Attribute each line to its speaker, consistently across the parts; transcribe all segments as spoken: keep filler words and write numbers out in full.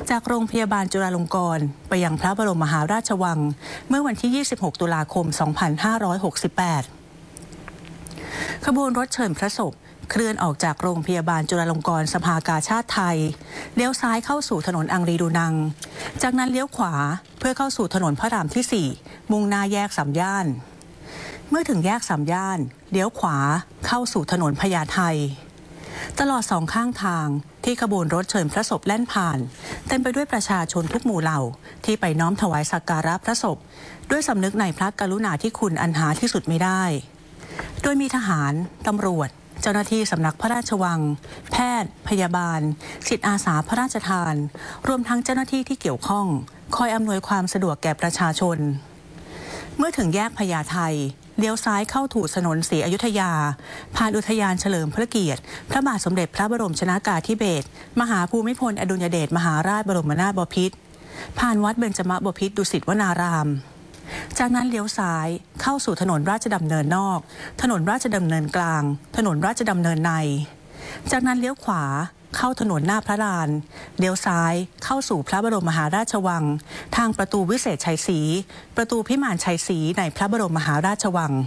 Speaker 1: จากโรงพยาบาลจุฬาลงกรณ์ไปยังพระบรมมหาราชวังเมื่อวันที่ ยี่สิบหก ตุลาคม สองพันห้าร้อยหกสิบแปด ขบวนรถเชิญพระศพเคลื่อนออกจากโรงพยาบาลจุฬาลงกรณ์สภากาชาดไทยเลี้ยวซ้ายเข้าสู่ถนนอังรีดูนังจากนั้นเลี้ยวขวาเพื่อเข้าสู่ถนนพระรามที่ สี่ มุ่งหน้าแยกสามย่านเมื่อถึงแยกสามย่านเลี้ยวขวาเข้าสู่ถนนพญาไทตลอดสองข้างทางที่ขบวนรถเชิญพระศพแล่นผ่านเต็มไปด้วยประชาชนทุกหมู่เหล่าที่ไปน้อมถวายสักการะพระศพด้วยสำนึกในพระกรุณาธิคุณอันหาที่สุดไม่ได้โดยมีทหารตำรวจเจ้าหน้าที่สำนักพระราชวังแพทย์พยาบาลจิตอาสาพระราชทานรวมทั้งเจ้าหน้าที่ที่เกี่ยวข้องคอยอำนวยความสะดวกแก่ประชาชนเมื่อถึงแยกพญาไทเลี้ยวซ้ายเข้าถูถนนศรีอยุธยาผ่านอุทยานเฉลิมพระเกียรติพระบาทสมเด็จพระบรมชนกาธิเบศรมหาภูมิพลอดุลยเดชมหาราชบรมนาถบพิตรผ่านวัดเบญจมบพิตรดุสิตวนารามจากนั้นเลี้ยวซ้ายเข้าสู่ถนนราชดำเนินนอกถนนราชดำเนินกลางถนนราชดำเนินในจากนั้นเลี้ยวขวาเข้าถนนหน้าพระลานเลี้ยวซ้ายเข้าสู่พระบรมมหาราชวังทางประตูวิเศษชัยศรีประตูพิมานชัยศรีในพระบรมมหาราชวัง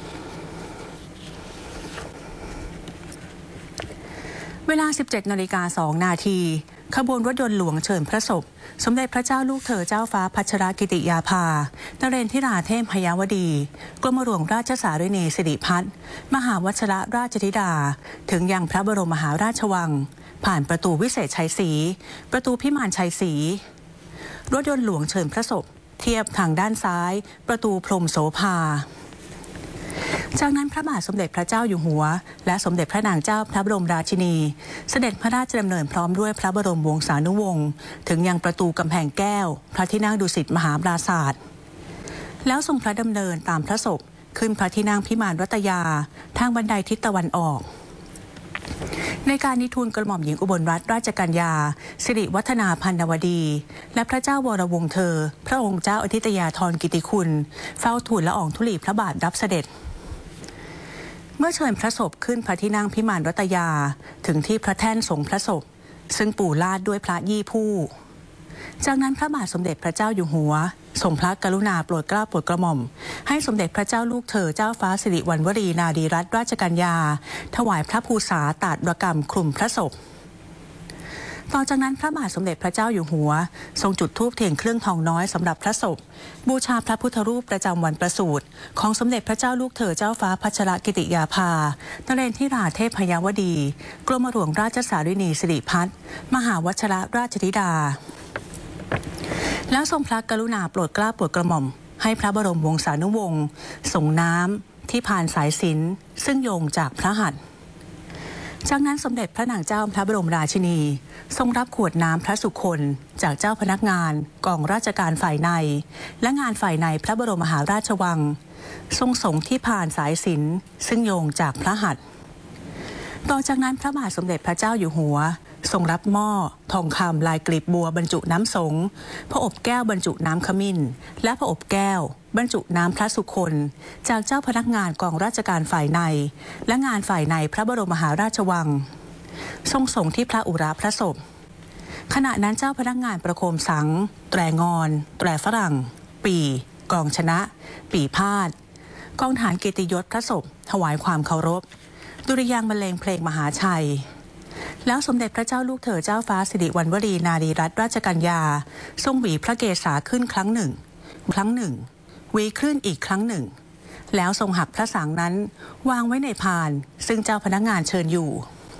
Speaker 1: เวลา สิบเจ็ดนาฬิกาสองนาทีขบวนรถยนต์หลวงเชิญพระศพสมเด็จพระเจ้าลูกเธอเจ้าฟ้าพัชรกิติยาภานเรนทิราเทพพยวดีกรมหลวงราชสารินีสิริพัฒน์มหาวชิรราชธิดาถึงยังพระบรมมหาราชวังผ่านประตูวิเศษชัยศรีประตูพิมานชัยศรีรถยนต์หลวงเชิญพระศพเทียบทางด้านซ้ายประตูพรหมโสภาจากนั้นพระบาทสมเด็จพระเจ้าอยู่หัวและสมเด็จพระนางเจ้าพระบรมราชินีเสด็จพระราชดำเนินพร้อมด้วยพระบรมวงศานุวงศ์ถึงยังประตูกำแพงแก้วพระที่นั่งดุสิตมหาปราสาทแล้วทรงพระดำเนินตามพระศพขึ้นพระที่นั่งพิมานรัตยาทางบันไดทิศตะวันออกในการนิทูลกระหม่อมหญิงอุบลรัตนราชกัญญาสิริวัฒนาพันนวดีและพระเจ้าวรวงศ์เธอพระองค์เจ้าอธิตยาธรกิติคุณเฝ้าทูลละอองธุลีพระบาทรับเสด็จเมื่อเชิญพระศพขึ้นพระที่นั่งพิมานรัตยาถึงที่พระแท่นทรงพระศพซึ่งปูลาดด้วยพระยี่ผู้จากนั้นพระบาทสมเด็จพระเจ้าอยู่หัวทรงพระกรุณาโปรดเกล้าโปรดกระหม่อมให้สมเด็จพระเจ้าลูกเธอเจ้าฟ้าสิริวัณวรีนารีรัตนราชกัญญาถวายพระภูษาตาดรกรรมคลุมพระศพต่อจากนั้นพระบาทสมเด็จพระเจ้าอยู่หัวทรงจุดธูปเทียนเครื่องทองน้อยสำหรับพระศพบูชาพระพุทธรูปประจำวันประสูติของสมเด็จพระเจ้าลูกเธอเจ้าฟ้าพัชรกิติยาภานเรนทิราเทพพยวดีกรมหลวงราชสารินีสิริพัฒน์มหาวชิรราชธิดาแล้วทรงพระกรุณาโปรดเกล้าโปรดกระหม่อมให้พระบรมวงศานุวงศ์ส่งน้ำที่ผ่านสายสิญจน์ซึ่งโยงจากพระหัตถ์จากนั้นสมเด็จพระนางเจ้าพระบรมราชินีทรงรับขวดน้ำพระสุคนจากเจ้าพนักงานกองราชการฝ่ายในและงานฝ่ายในพระบรมมหาราชวังทรงส่งที่ผ่านสายสิญจน์ซึ่งโยงจากพระหัตถ์ต่อจากนั้นพระบาทสมเด็จพระเจ้าอยู่หัวทรงรับหม้อทองคำลายกลีบบัวบรรจุน้ำสงฆ์พระอบแก้วบรรจุน้ำขมิ้นและพระอบแก้วบรรจุน้ำพระสุคนจากเจ้าพนักงานกองราชการฝ่ายในและงานฝ่ายในพระบรมมหาราชวังทรงส่งที่พระอุราพระศพขณะนั้นเจ้าพนักงานประโคมสังแตรงอนแตรฝรั่งปีกองชนะปีพาดกองฐานเกียรติยศพระศพถวายความเคารพดุริยางค์บรรเลงเพลงมหาชัยแล้วสมเด็จพระเจ้าลูกเธอเจ้าฟ้าสิริวัณวรีนารีรัตนราชกัญญาทรงหวีพระเกศาขึ้นครั้งหนึ่งครั้งหนึ่งหวีขึ้นอีกครั้งหนึ่งแล้วทรงหักพระสังนั้นวางไว้ในพานซึ่งเจ้าพนักงานเชิญอยู่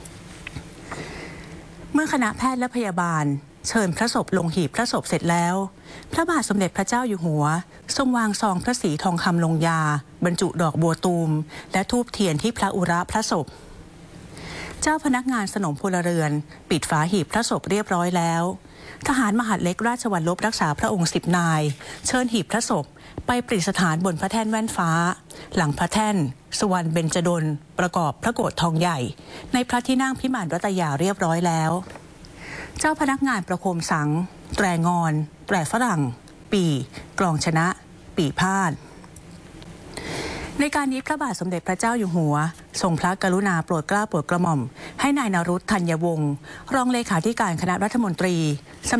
Speaker 1: เมื่อคณะแพทย์และพยาบาลเชิญพระศพลงหีบพระศพเสร็จแล้วพระบาทสมเด็จพระเจ้าอยู่หัวทรงวางซองพระศรีทองคำลงยาบรรจุดอกบัวตูมและธูปเทียนที่พระอุระพระศพเจ้าพนักงานสนมพลเรือนปิดฝาหีบพระศพเรียบร้อยแล้วทหารมหาดเล็กราชวัลลบรักษาพระองค์สิบนายเชิญหีบพระศพไปประดิษฐานบนพระแท่นแว่นฟ้าหลังพระแท่นสุวรรณเบญจดลประกอบพระโกฐทองใหญ่ในพระที่นั่งพิมานรัตยาเรียบร้อยแล้วเจ้าพนักงานประโคมสังแตรงอนแตรฝรั่งปีกลองชนะปีพาดในการนี้พระบาทสมเด็จพระเจ้าอยู่หัวทรงพระกรุณาโปรดเกล้าโปรดกระหม่อมให้นายนรุตธัญวงศ์รองเลขาธิการคณะรัฐมนตรี